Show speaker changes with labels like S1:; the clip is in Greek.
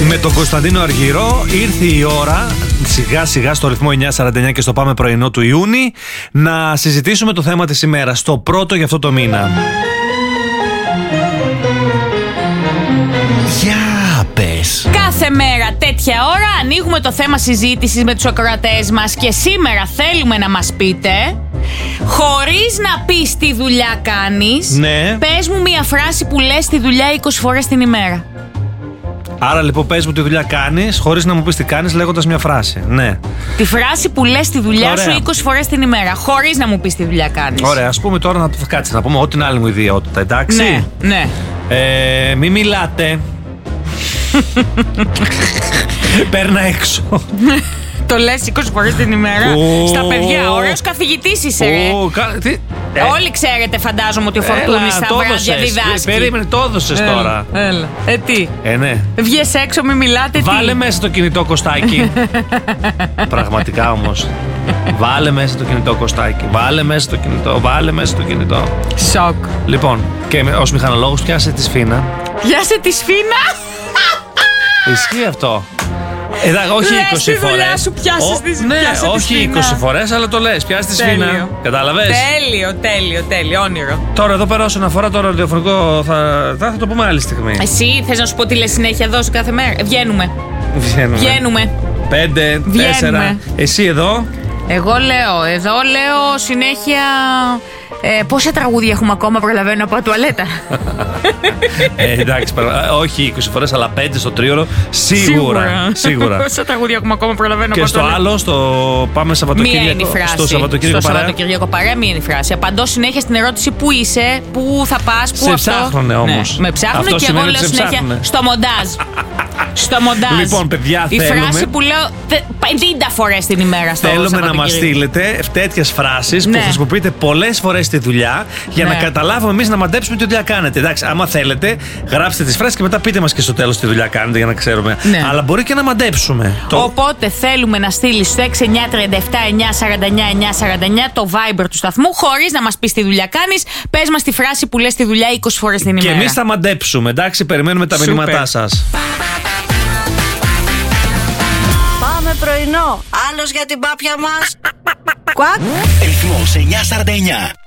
S1: Με τον Κωνσταντίνο Αργυρό ήρθε η ώρα, σιγά σιγά στο ρυθμό 949 και στο Πάμε Πρωινό του Ιούνι, να συζητήσουμε το θέμα της ημέρας, το πρώτο για αυτό το μήνα. Για πες.
S2: Κάθε μέρα τέτοια ώρα ανοίγουμε το θέμα συζήτησης με τους ακροατές μας και σήμερα θέλουμε να μας πείτε, χωρίς να πεις τι δουλειά κάνεις,
S1: Ναι.
S2: πες μου μια φράση που λες τη δουλειά 20 φορές την ημέρα.
S1: Άρα λοιπόν πες μου τι δουλειά κάνεις, χωρίς να μου πεις τι κάνεις, λέγοντας μια φράση. Ναι.
S2: Τη φράση που λες τη δουλειά
S1: Ωραία.
S2: σου 20 φορές την ημέρα, χωρίς να μου πεις τι δουλειά κάνεις.
S1: Ωραία, ας πούμε τώρα να πούμε ό,τι είναι άλλη μου ιδιότητα, εντάξει.
S2: Ναι, ναι.
S1: Μη μιλάτε. Παίρνα έξω.
S2: Το λες 20 φορές την ημέρα. Στα παιδιά, ωραίος καθηγητής είσαι, ρε. Όλοι ξέρετε, φαντάζομαι, ότι ο Φορτούνης στα βράδια διδάσκει.
S1: Περίμενε, το έδωσες τώρα.
S2: Έλα. Τι.
S1: Ναι.
S2: Βγες έξω, μη μιλάτε.
S1: Βάλε
S2: τι.
S1: μέσα το κινητό, Κωστάκι. Πραγματικά όμως. Βάλε μέσα το κινητό, Κωστάκι. Βάλε μέσα το κινητό. Βάλε μέσα το κινητό.
S2: Σοκ.
S1: Λοιπόν, και ως μηχανολόγος πιάσε τη σφίνα.
S2: Πιάσε τη σφίνα.
S1: Ισχύει αυτό. Όχι 20
S2: Λες τη δουλειά
S1: φορές.
S2: σου, πιάσες τη σφίνα.
S1: Ναι, όχι 20 φορές, αλλά το λες. Πιάσε τη σφίνα. Κατάλαβες.
S2: Τέλειο, όνειρο.
S1: Τώρα εδώ πέρα όσον αφορά το ραδιοφωνικό θα το πούμε άλλη στιγμή.
S2: Εσύ θες να σου πω τι λες συνέχεια εδώ κάθε μέρα. Βγαίνουμε.
S1: 5, 4.
S2: Βγαίνουμε.
S1: Εσύ εδώ.
S2: Εγώ εδώ λέω συνέχεια. Πόσα τραγούδια έχουμε ακόμα, προλαβαίνω από τουαλέτα.
S1: Εντάξει, όχι 20 φορές, αλλά 5 στο τρίωρο σίγουρα.
S2: Πόσα τραγούδια έχουμε ακόμα, προλαβαίνω
S1: Και
S2: από
S1: στο
S2: τουαλέτα.
S1: άλλο, στο πάμε Σαββατοκύριακο.
S2: Μία είναι η φράση.
S1: Στο Σαββατοκύριακο
S2: παρέα, μία είναι η φράση. Απαντώ συνέχεια στην ερώτηση πού είσαι, πού θα πας, πού
S1: σε
S2: αυτό.
S1: ψάχνουνε όμως.
S2: Ναι, με ψάχνουν
S1: Αυτό
S2: και εγώ
S1: σημαίνει
S2: λέω
S1: ότι σε
S2: συνέχεια
S1: ψάχνουνε.
S2: στο μοντάζ.
S1: Λοιπόν, παιδιά,
S2: η
S1: θέλουμε.
S2: φράση που λέω 50 φορές την ημέρα στο
S1: Θέλουμε να μας στείλετε τέτοιες φράσεις που χρησιμοποιείτε πολλές φορές στη δουλειά για να καταλάβουμε εμείς να μαντέψουμε τι δουλειά κάνετε. Εντάξει, άμα θέλετε, γράψτε τις φράσεις και μετά πείτε μας και στο τέλος τι δουλειά κάνετε για να ξέρουμε.
S2: Ναι.
S1: Αλλά μπορεί και να μαντέψουμε.
S2: Οπότε θέλουμε να στείλεις στο 6937-949-949 το Viber του σταθμού, χωρίς να μας πεις τι δουλειά κάνεις. Πες μας τη φράση που λες τη δουλειά 20 φορές την ημέρα.
S1: Και εμείς θα μαντέψουμε, εντάξει, περιμένουμε τα μηνύματά σας.
S3: Πάμε πρωινό. Άλλος για την πάπια μας. Κουάκ.
S4: Ρυθμός 949.